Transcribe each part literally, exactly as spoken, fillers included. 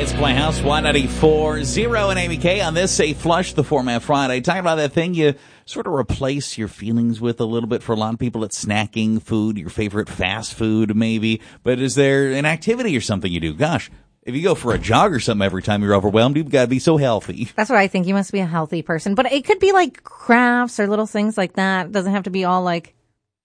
It's Playhouse one ninety-four point oh and Amy K on this A Flush the Format Friday. Talking about that thing you sort of replace your feelings with a little bit. For a lot of people, it's snacking food, your favorite fast food maybe. But is there an activity or something you do? Gosh, if you go for a jog or something every time you're overwhelmed, you've got to be so healthy. That's what I think. You must be a healthy person. But it could be like crafts or little things like that. It doesn't have to be all like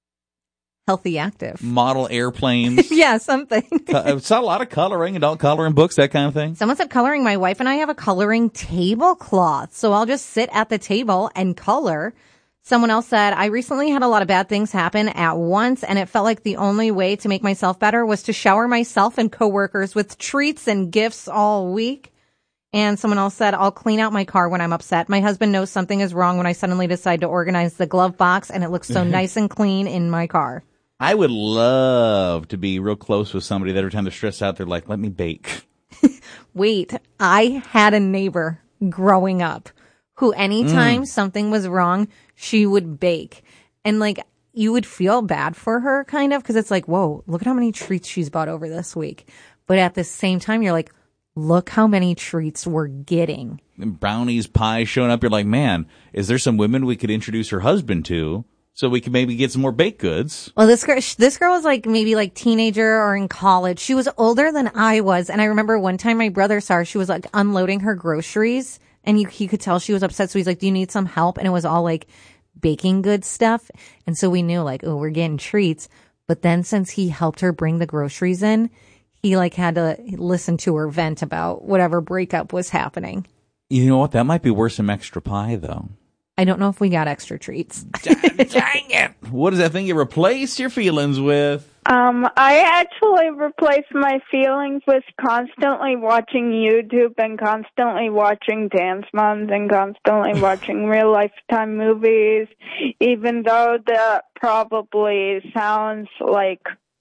healthy active. Model airplanes. Yeah, something. It's a lot of coloring, adult coloring books, that kind of thing. Someone said coloring. My wife and I have a coloring tablecloth. So I'll just sit at the table and color. Someone else said, I recently had a lot of bad things happen at once, and it felt like the only way to make myself better was to shower myself and coworkers with treats and gifts all week. And someone else said, I'll clean out my car when I'm upset. My husband knows something is wrong when I suddenly decide to organize the glove box, and it looks so nice and clean in my car. I would love to be real close with somebody that every time they're stressed out, they're like, let me bake. Wait, I had a neighbor growing up who anytime mm. something was wrong, she would bake. And like, you would feel bad for her kind of, because it's like, whoa, look at how many treats she's bought over this week. But at the same time, you're like, look how many treats we're getting. And brownies, pies showing up. You're like, man, is there some women we could introduce her husband to so we can maybe get some more baked goods? Well, this girl, this girl was like maybe like teenager or in college. She was older than I was. And I remember one time my brother saw her, she was like unloading her groceries. And you, he could tell she was upset. So he's like, do you need some help? And it was all like baking good stuff. And so we knew like, oh, we're getting treats. But then since he helped her bring the groceries in, he like had to listen to her vent about whatever breakup was happening. You know what? That might be worse than extra pie, though. I don't know if we got extra treats. Dang it. What is that thing you replace your feelings with? Um, I actually replace my feelings with constantly watching YouTube and constantly watching Dance Moms and constantly watching real lifetime movies, even though that probably sounds like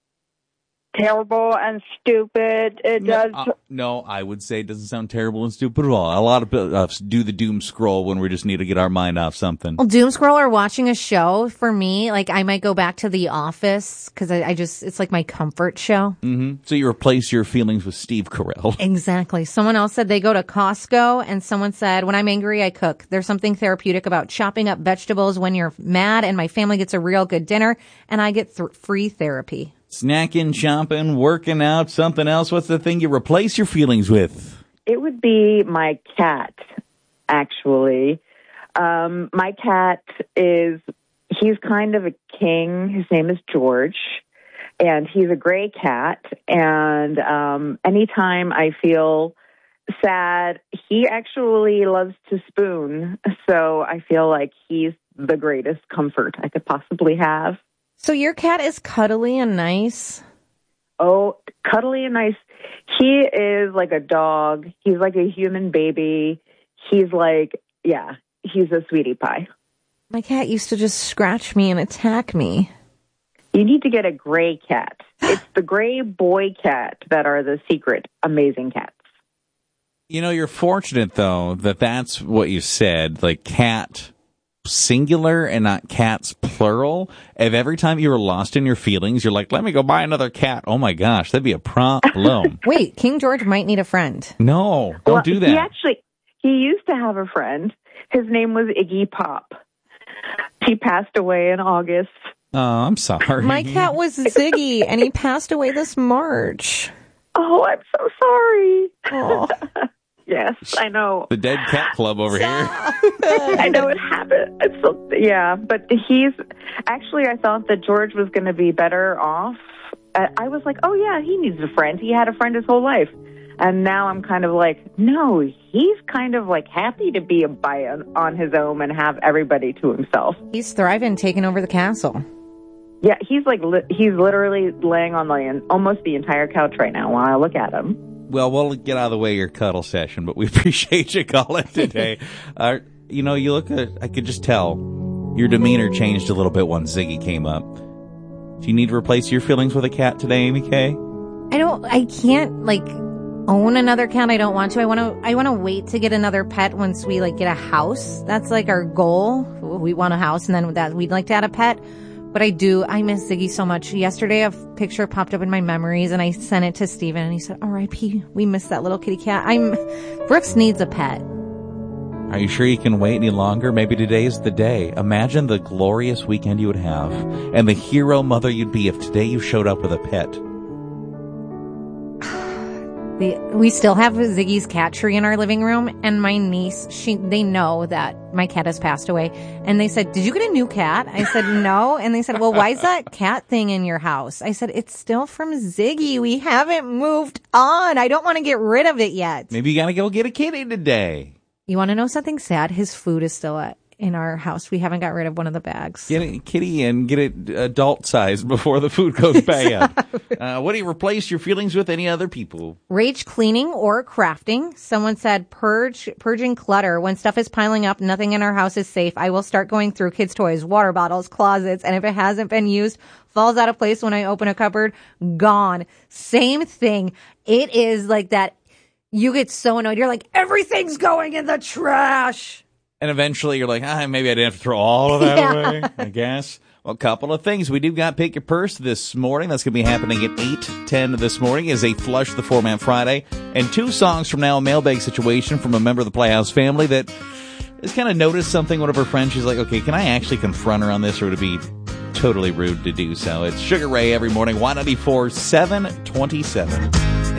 terrible and stupid. It no, does. Uh, no, I would say it doesn't sound terrible and stupid at all. A lot of us do the doom scroll when we just need to get our mind off something. Well, doom scroll or watching a show for me, like I might go back to The Office because I, I just, it's like my comfort show. Mm-hmm. So you replace your feelings with Steve Carell. Exactly. Someone else said they go to Costco, and someone said, when I'm angry, I cook. There's something therapeutic about chopping up vegetables when you're mad, and my family gets a real good dinner, and I get th- free therapy. Snacking, chomping, working out, something else. What's the thing you replace your feelings with? It would be my cat, actually. Um, my cat is, he's kind of a king. His name is George, and he's a gray cat. And um, anytime I feel sad, he actually loves to spoon. So I feel like he's the greatest comfort I could possibly have. So your cat is cuddly and nice? Oh, cuddly and nice. He is like a dog. He's like a human baby. He's like, yeah, he's a sweetie pie. My cat used to just scratch me and attack me. You need to get a gray cat. It's the gray boy cat that are the secret amazing cats. You know, you're fortunate, though, that that's what you said, like cat singular and not cats plural. If every time you were lost in your feelings, you're like, let me go buy another cat. Oh my gosh, that'd be a problem. Wait, King George might need a friend. No, don't well, do that. He actually, he used to have a friend. His name was Iggy Pop. He passed away in August. Oh, I'm sorry. My cat was Ziggy, and he passed away this March. Oh, I'm so sorry. Oh. Yes, I know. The Dead Cat Club over here. I know it happened. It's so, yeah, but he's actually, I thought that George was going to be better off. I, I was like, oh, yeah, he needs a friend. He had a friend his whole life. And now I'm kind of like, no, he's kind of like happy to be a by on his own and have everybody to himself. He's thriving, taking over the castle. Yeah, he's like, li- he's literally laying on the almost the entire couch right now while I look at him. Well, we'll get out of the way of your cuddle session, but we appreciate you calling today. uh, you know, you look at, I could just tell your demeanor changed a little bit when Ziggy came up. Do you need to replace your feelings with a cat today, Amy K? I don't, I can't, like, own another cat. I don't want to. I want to, I want to wait to get another pet once we, like, get a house. That's, like, our goal. We want a house, and then that we'd like to add a pet. But I do, I miss Ziggy so much. Yesterday, a picture popped up in my memories, and I sent it to Steven, and he said, R I P, we miss that little kitty cat. I'm, Brooks needs a pet. Are you sure you can wait any longer? Maybe today's the day. Imagine the glorious weekend you would have and the hero mother you'd be if today you showed up with a pet. The, we still have Ziggy's cat tree in our living room, and my niece, she, they know that my cat has passed away, and they said, did you get a new cat? I said, no. And they said, well, why is that cat thing in your house? I said, it's still from Ziggy. We haven't moved on. I don't want to get rid of it yet. Maybe you gotta go get a kitty today. You want to know something sad? His food is still at, in our house. We haven't got rid of one of the bags. Get a kitty and get it adult sized before the food goes bad. uh, what do you replace your feelings with? Any other people? Rage cleaning or crafting. Someone said purge, purging clutter. When stuff is piling up, nothing in our house is safe. I will start going through kids' toys, water bottles, closets, and if it hasn't been used, falls out of place when I open a cupboard, gone. Same thing. It is like that. You get so annoyed. You're like, everything's going in the trash. And eventually you're like, ah, maybe I didn't have to throw all of that yeah. away, I guess. Well, a couple of things. We do got Pick Your Purse this morning. That's going to be happening at eight ten this morning is a Flush the Four-Man Friday. And two songs from now, a mailbag situation from a member of the Playhouse family that has kind of noticed something. One of her friends, she's like, okay, can I actually confront her on this, or would it be totally rude to do so? It's Sugar Ray every morning, Y ninety-four, seven twenty-seven.